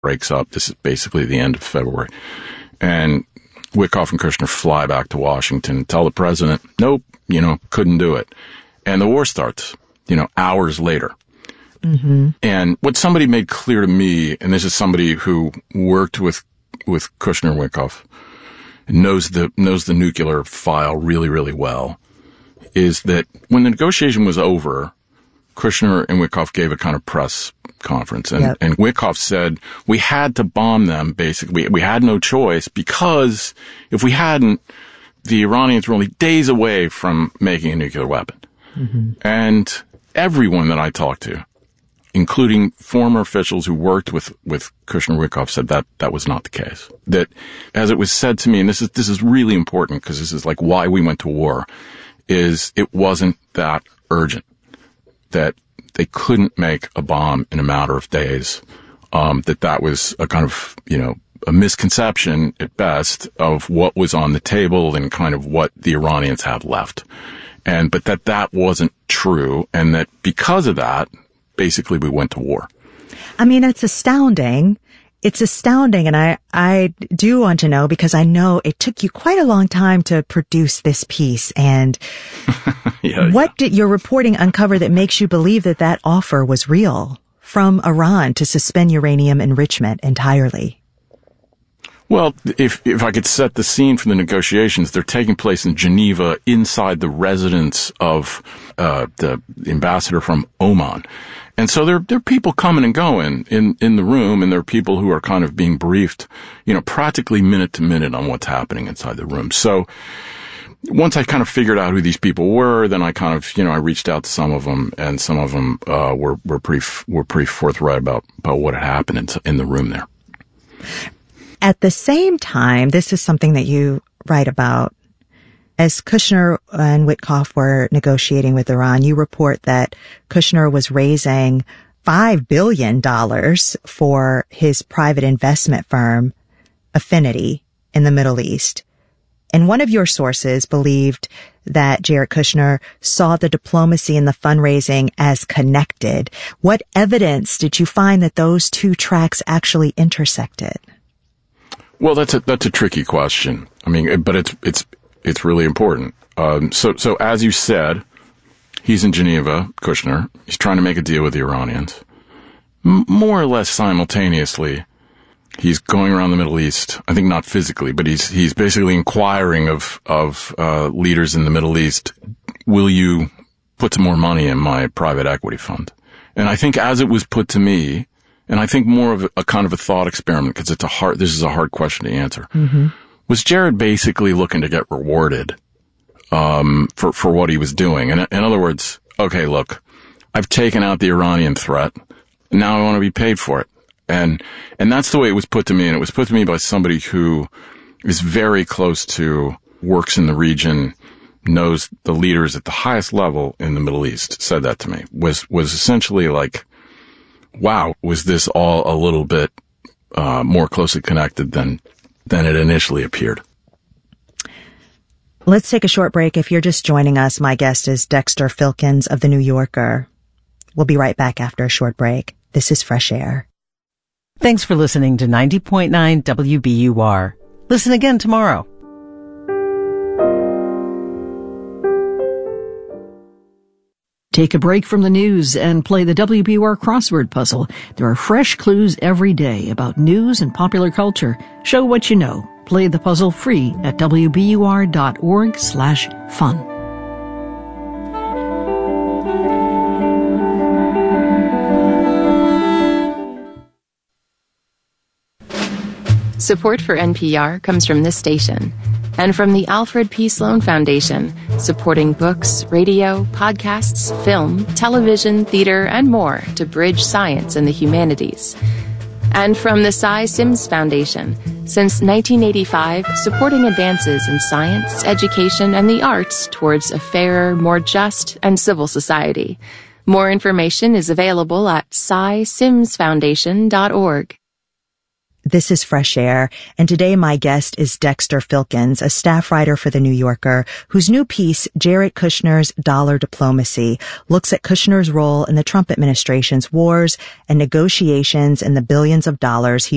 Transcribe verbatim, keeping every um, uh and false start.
breaks up. This is basically the end of February. And Witkoff and Kushner fly back to Washington and tell the president, nope, you know, couldn't do it. And the war starts, you know, hours later. Mm-hmm. And what somebody made clear to me, and this is somebody who worked with, with Kushner and Witkoff, knows the, knows the nuclear file really, really well, is that when the negotiation was over, Kushner and Witkoff gave a kind of press conference, and, yep. and Witkoff said, we had to bomb them, basically. We, we had no choice, because if we hadn't, the Iranians were only days away from making a nuclear weapon. Mm-hmm. And everyone that I talked to, including former officials who worked with, with Kushner and Witkoff, said that that was not the case. That, as it was said to me, and this is, this is really important, because this is like why we went to war, is it wasn't that urgent. That they couldn't make a bomb in a matter of days, um, that that was a kind of, you know, a misconception at best of what was on the table and kind of what the Iranians had left. And, but that that wasn't true, and that because of that, basically we went to war. I mean, it's astounding. It's astounding, and I, I do want to know, because I know it took you quite a long time to produce this piece, and yeah, what yeah. did your reporting uncover that makes you believe that that offer was real from Iran to suspend uranium enrichment entirely? Well, if if I could set the scene for the negotiations, they're taking place in Geneva inside the residence of uh the ambassador from Oman. And so there, there are people coming and going in, in the room, and there are people who are kind of being briefed, you know, practically minute to minute on what's happening inside the room. So once I kind of figured out who these people were, then I kind of, you know, I reached out to some of them, and some of them, uh, were, were pretty, were pretty forthright about, about what had happened in, in the room there. At the same time, this is something that you write about. As Kushner and Witkoff were negotiating with Iran, you report that Kushner was raising five billion dollars for his private investment firm, Affinity, in the Middle East. And one of your sources believed that Jared Kushner saw the diplomacy and the fundraising as connected. What evidence did you find that those two tracks actually intersected? Well, that's a, that's a tricky question. I mean, but it's, it's, It's really important. Um, so, so as you said, he's in Geneva, Kushner. He's trying to make a deal with the Iranians. M- more or less simultaneously, he's going around the Middle East. I think not physically, but he's he's basically inquiring of of uh, leaders in the Middle East. Will you put some more money in my private equity fund? And I think as it was put to me, and I think more of a, a kind of a thought experiment, because it's a hard. This is a hard question to answer. Mm-hmm. Was Jared basically looking to get rewarded um for for what he was doing? And in other words, okay, look, I've taken out the Iranian threat. Now I want to be paid for it. And and that's the way it was put to me. And it was put to me by somebody who is very close to, works in the region, knows the leaders at the highest level in the Middle East, said that to me. Was was essentially like, wow, was this all a little bit uh more closely connected than than it initially appeared. Let's take a short break. If you're just joining us, my guest is Dexter Filkins of The New Yorker. We'll be right back after a short break. This is Fresh Air. Thanks for listening to ninety point nine W B U R. Listen again tomorrow. Take a break from the news and play the W B U R crossword puzzle. There are fresh clues every day about news and popular culture. Show what you know. Play the puzzle free at W B U R dot org slash fun. Support for N P R comes from this station and from the Alfred P. Sloan Foundation, supporting books, radio, podcasts, film, television, theater, and more to bridge science and the humanities. And from the Cy Sims Foundation, since nineteen eighty-five, supporting advances in science, education, and the arts towards a fairer, more just, and civil society. More information is available at cy sims foundation dot org. This is Fresh Air, and today my guest is Dexter Filkins, a staff writer for The New Yorker, whose new piece, Jared Kushner's Dollar Diplomacy, looks at Kushner's role in the Trump administration's wars and negotiations and the billions of dollars he